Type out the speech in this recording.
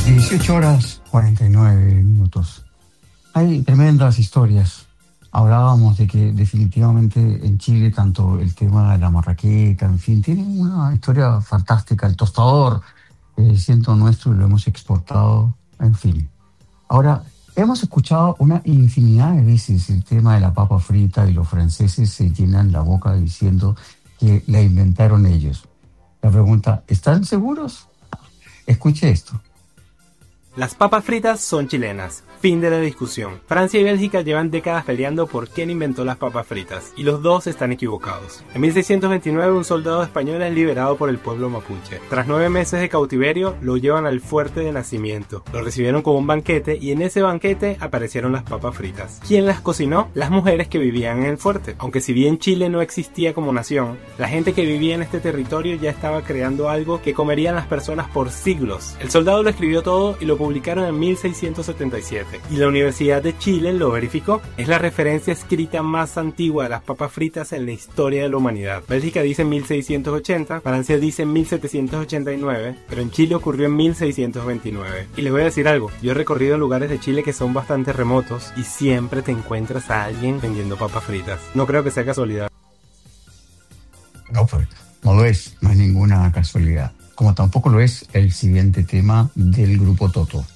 18:49. Hay tremendas historias. Hablábamos de que definitivamente en Chile tanto el tema de la marraqueta, en fin, tiene una historia fantástica. El tostador, siendo nuestro y lo hemos exportado, en fin. Ahora, hemos escuchado una infinidad de veces el tema de la papa frita y los franceses se llenan la boca diciendo que la inventaron ellos. La pregunta, ¿están seguros? Escuche esto. Las papas fritas son chilenas. Fin de la discusión. Francia y Bélgica llevan décadas peleando por quién inventó las papas fritas, y los dos están equivocados. En 1629 un soldado español es liberado por el pueblo mapuche. Tras 9 meses de cautiverio, lo llevan al fuerte de Nacimiento. Lo recibieron con un banquete y en ese banquete aparecieron las papas fritas. ¿Quién las cocinó? Las mujeres que vivían en el fuerte. Aunque si bien Chile no existía como nación, la gente que vivía en este territorio ya estaba creando algo que comerían las personas por siglos. El soldado lo escribió todo y lo publicaron en 1677. Y la Universidad de Chile lo verificó. Es la referencia escrita más antigua de las papas fritas en la historia de la humanidad. Bélgica dice 1680, Francia dice 1789, pero en Chile ocurrió en 1629. Y les voy a decir algo, yo he recorrido lugares de Chile que son bastante remotos y siempre te encuentras a alguien vendiendo papas fritas. No creo que sea casualidad. No, pues, no lo es, no es ninguna casualidad. Como tampoco lo es el siguiente tema del grupo Toto.